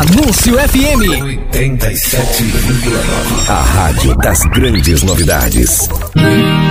Anúncio FM 87,9. A rádio das grandes novidades.